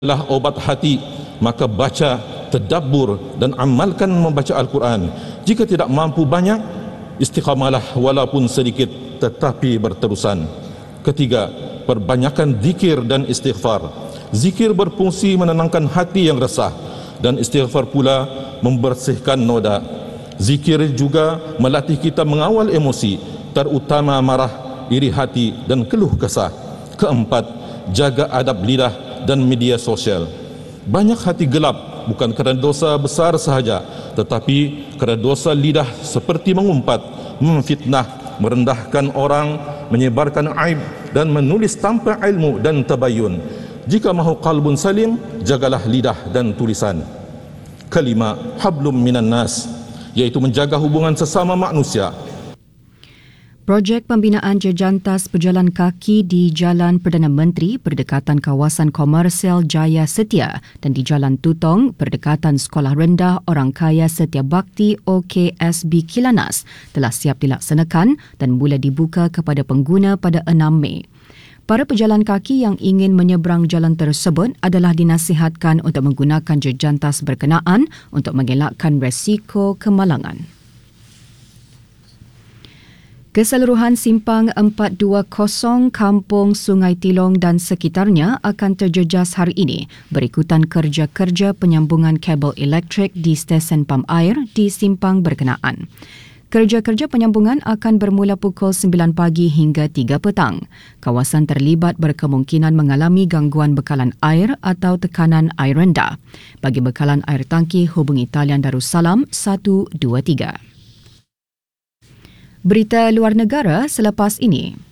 adalah obat hati, maka baca, tadabbur dan amalkan membaca Al-Quran. Jika tidak mampu banyak, istiqamalah walaupun sedikit tetapi berterusan. Ketiga, perbanyakkan zikir dan istighfar. Zikir berfungsi menenangkan hati yang resah dan istighfar pula membersihkan noda. Zikir juga melatih kita mengawal emosi, terutama marah, iri hati dan keluh kesah. Keempat, jaga adab lidah dan media sosial. Banyak hati gelap bukan kerana dosa besar sahaja, tetapi kerana dosa lidah seperti mengumpat, memfitnah, merendahkan orang, menyebarkan aib dan menulis tanpa ilmu dan tabayun. Jika mahu qalbun salim, jagalah lidah dan tulisan. Kelima, hablum minan nas, iaitu menjaga hubungan sesama manusia. Projek pembinaan jejantas pejalan kaki di Jalan Perdana Menteri berdekatan kawasan komersial Jaya Setia dan di Jalan Tutong berdekatan Sekolah Rendah Orang Kaya Setia Bakti OKSB Kilanas telah siap dilaksanakan dan mula dibuka kepada pengguna pada 6 Mei. Para pejalan kaki yang ingin menyeberang jalan tersebut adalah dinasihatkan untuk menggunakan jejantas berkenaan untuk mengelakkan resiko kemalangan. Keseluruhan simpang 420 Kampung Sungai Tilong dan sekitarnya akan terjejas hari ini berikutan kerja-kerja penyambungan kabel elektrik di stesen pam air di simpang berkenaan. Kerja-kerja penyambungan akan bermula pukul 9 pagi hingga 3 petang. Kawasan terlibat berkemungkinan mengalami gangguan bekalan air atau tekanan air rendah. Bagi bekalan air tangki, hubungi talian Darussalam 123. Berita luar negara selepas ini.